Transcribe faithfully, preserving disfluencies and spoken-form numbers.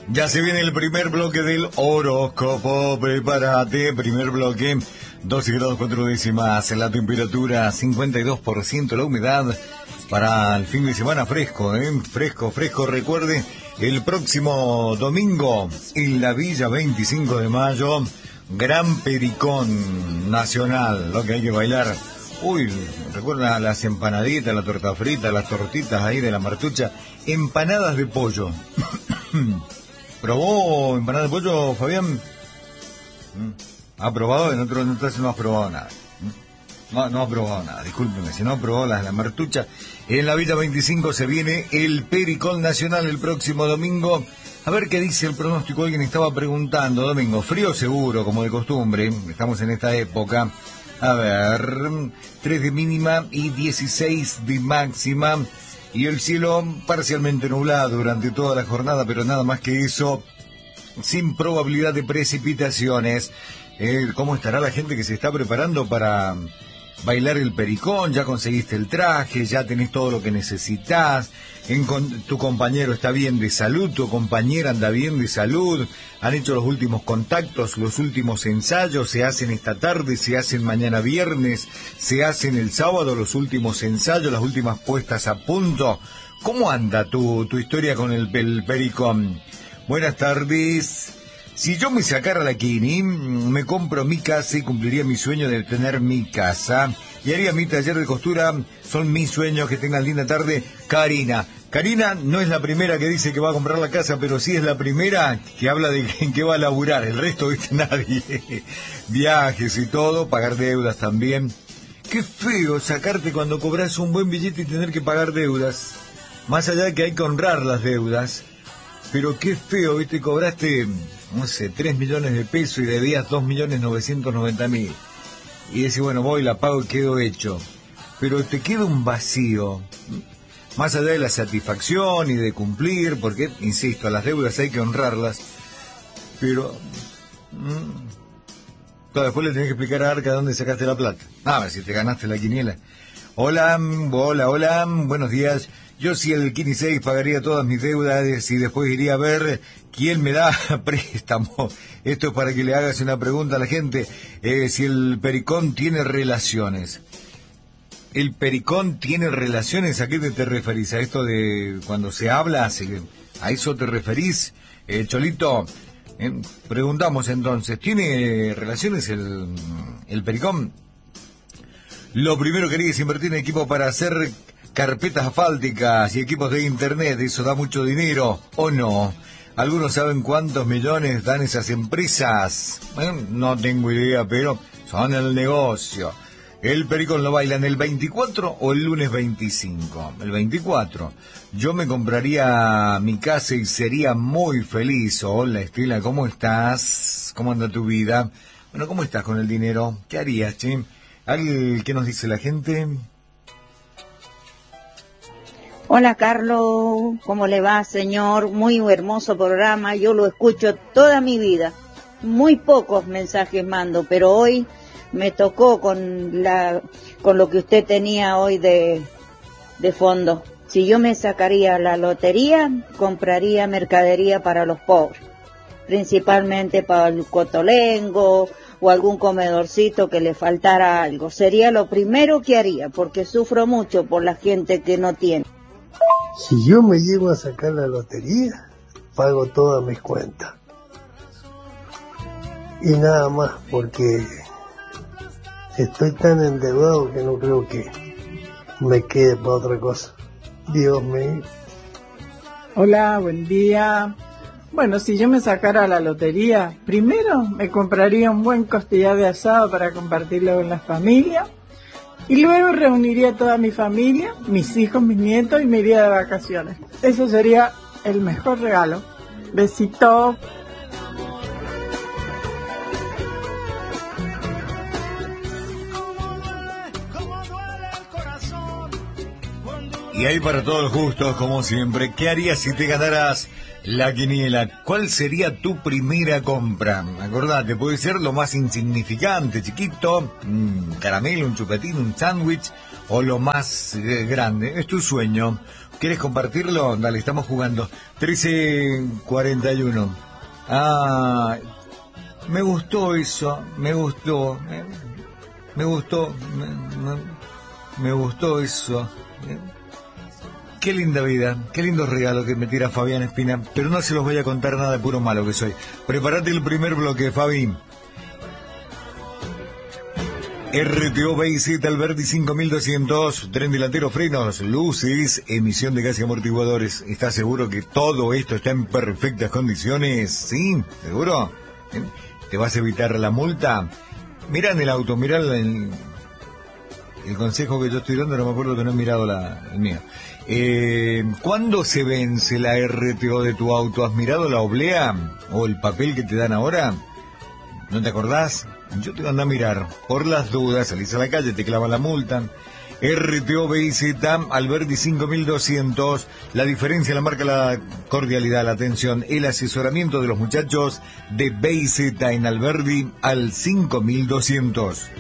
Ya se viene el primer bloque del horóscopo, prepárate, primer bloque, doce grados cuatro décimas, la temperatura cincuenta y dos por ciento, la humedad para el fin de semana fresco, ¿eh? Fresco, fresco, recuerde, el próximo domingo en la Villa veinticinco de mayo, Gran Pericón Nacional, lo que hay que bailar. Uy, recuerda las empanaditas, la torta frita, las tortitas ahí de la Martucha, empanadas de pollo. ¿Probó empanada de pollo, Fabián? ¿Ha probado? En otro entonces no has probado nada. No, no ha probado nada, discúlpeme, si no ha probado la, la Martucha. En la Villa veinticinco se viene el Pericón Nacional el próximo domingo. A ver qué dice el pronóstico. Alguien estaba preguntando, domingo, frío seguro, como de costumbre, estamos en esta época. A ver, tres de mínima y dieciséis de máxima. Y el cielo parcialmente nublado durante toda la jornada, pero nada más que eso, sin probabilidad de precipitaciones. Eh, ¿Cómo estará la gente que se está preparando para bailar el pericón? Ya conseguiste el traje, ya tenés todo lo que necesitas. En con, tu compañero está bien de salud, tu compañera anda bien de salud. Han hecho los últimos contactos, los últimos ensayos, se hacen esta tarde, se hacen mañana viernes, se hacen el sábado los últimos ensayos, las últimas puestas a punto. ¿Cómo anda tu, tu historia con el, el pericón? Buenas tardes. Si yo me sacara la Kini, me compro mi casa y cumpliría mi sueño de tener mi casa. Y haría mi taller de costura, son mis sueños, que tengan linda tarde. Karina. Karina no es la primera que dice que va a comprar la casa, pero sí es la primera que habla de en qué va a laburar. El resto, viste, nadie. Viajes y todo, pagar deudas también. Qué feo sacarte cuando cobras un buen billete y tener que pagar deudas. Más allá de que hay que honrar las deudas. Pero qué feo, viste, cobraste, no sé, tres millones de pesos y debías dos millones novecientos noventa mil. Y decís, bueno, voy, la pago y quedo hecho. Pero te queda un vacío. Más allá de la satisfacción y de cumplir, porque, insisto, las deudas hay que honrarlas. Pero mmm, claro, después le tenés que explicar a Arca dónde sacaste la plata. Ah, si te ganaste la quiniela. Hola, hola, hola, buenos días. Yo si el Kini seis pagaría todas mis deudas y después iría a ver quién me da préstamo. Esto es para que le hagas una pregunta a la gente. Eh, si el pericón tiene relaciones. ¿El pericón tiene relaciones? ¿A qué te, te referís? ¿A esto de cuando se habla? ¿A eso te referís? Eh, Cholito, eh, preguntamos entonces, ¿tiene relaciones el, el pericón? Lo primero que haría es invertir en equipo para hacer carpetas asfálticas y equipos de internet. Eso da mucho dinero, ¿o no? ¿Algunos saben cuántos millones dan esas empresas? Bueno, no tengo idea, pero son el negocio. ¿El pericón lo bailan el veinticuatro o el lunes veinticinco? El veinticuatro. Yo me compraría mi casa y sería muy feliz. Hola, Estela, ¿cómo estás? ¿Cómo anda tu vida? Bueno, ¿cómo estás con el dinero? ¿Qué harías, che? ¿Qué nos dice la gente? Hola, Carlos, ¿cómo le va, señor? Muy hermoso programa, yo lo escucho toda mi vida. Muy pocos mensajes mando, pero hoy me tocó con la con lo que usted tenía hoy de, de fondo. Si yo me sacaría la lotería, compraría mercadería para los pobres, principalmente para el cotolengo o algún comedorcito que le faltara algo. Sería lo primero que haría, porque sufro mucho por la gente que no tiene. Si yo me llego a sacar la lotería, pago todas mis cuentas. Y nada más, porque estoy tan endeudado que no creo que me quede para otra cosa. Dios mío. Hola, buen día. Bueno, si yo me sacara la lotería, primero me compraría un buen costillar de asado para compartirlo con la familia. Y luego reuniría a toda mi familia, mis hijos, mis nietos, y me iría de vacaciones. Eso sería el mejor regalo. Besito. Y hay para todos los gustos, como siempre. ¿Qué harías si te ganaras la quiniela? ¿Cuál sería tu primera compra? Acordate, puede ser lo más insignificante, chiquito, un caramelo, un chupetín, un sándwich, o lo más eh, grande. Es tu sueño. ¿Quieres compartirlo? Dale, estamos jugando. trece cuarenta y uno. Ah, me gustó eso, me gustó, me, me gustó, me, me, me gustó eso. Qué linda vida, qué lindo regalo que me tira Fabián Espina, pero no se los voy a contar nada de puro malo que soy. Prepárate el primer bloque, Fabi. R T O B I Z Alberdi cinco mil doscientos, tren delantero, frenos, luces, emisión de gas y amortiguadores. ¿Estás seguro que todo esto está en perfectas condiciones? ¿Sí? ¿Seguro? ¿Te vas a evitar la multa? Mirá en el auto, mirá el, el consejo que yo estoy dando, no me acuerdo que no he mirado la, el mío. Eh, ¿Cuándo se vence la R T O de tu auto? ¿Has mirado la oblea o el papel que te dan ahora? ¿No te acordás? Yo te mando a mirar. Por las dudas, salís a la calle, te clavan la multa. R T O B I Z Alberdi cinco mil doscientos. La diferencia la marca la cordialidad, la atención, el asesoramiento de los muchachos de B I Z en Alberdi al cinco mil doscientos.